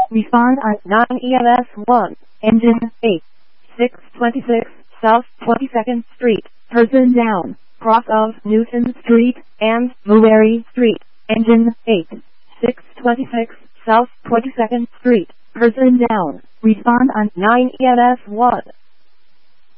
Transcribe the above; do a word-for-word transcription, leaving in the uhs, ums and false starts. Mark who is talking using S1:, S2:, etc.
S1: Respond on nine E M S one. Engine eight. six twenty-six South twenty-second Street. Person down. Cross of Newton Street and Mulberry Street. Engine eight. six twenty-six South twenty-second Street. Person down. Respond on nine E M S one.